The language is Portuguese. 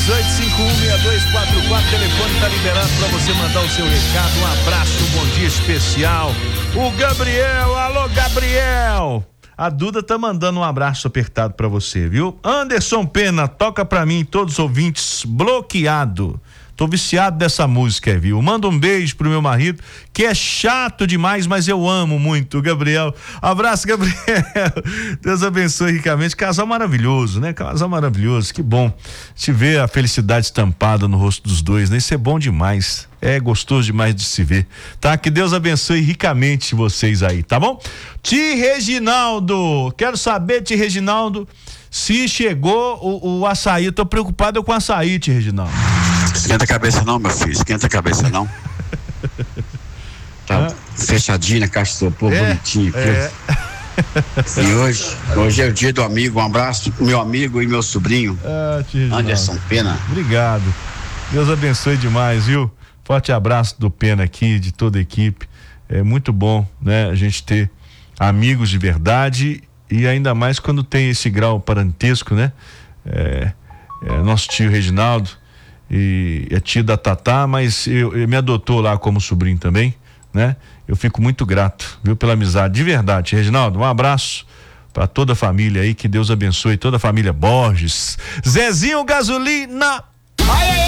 telefone tá liberado para você mandar o seu recado. Um abraço, um bom dia especial. O Gabriel, alô Gabriel. A Duda tá mandando um abraço apertado para você, viu? Anderson Pena, toca para mim, todos os ouvintes, Bloqueado. Tô viciado dessa música, viu? Manda um beijo pro meu marido, que é chato demais, mas eu amo muito, Gabriel. Abraço, Gabriel. Deus abençoe ricamente. Casal maravilhoso, né? Casal maravilhoso, que bom te ver a felicidade estampada no rosto dos dois, né? Isso é bom demais. É gostoso demais de se ver, tá? Que Deus abençoe ricamente vocês aí, tá bom? Ti Reginaldo, quero saber, Ti Reginaldo, se chegou o açaí. Eu tô preocupado com o açaí, Ti Reginaldo. Esquenta a cabeça não, meu filho, esquenta a cabeça não. Tá fechadinho na caixa de isopor, bonitinho aqui. E hoje é o dia do amigo. Um abraço pro meu amigo e meu sobrinho, Anderson Pena. Obrigado, Deus abençoe demais, viu? Forte abraço do Pena aqui, de toda a equipe. É muito bom, né, a gente ter amigos de verdade, e ainda mais quando tem esse grau parentesco, né? Nosso tio Reginaldo e é tio da Tatá, mas ele me adotou lá como sobrinho também, né? Eu fico muito grato, viu, pela amizade, de verdade. Reginaldo, um abraço para toda a família aí, que Deus abençoe toda a família Borges. Zezinho Gasolina.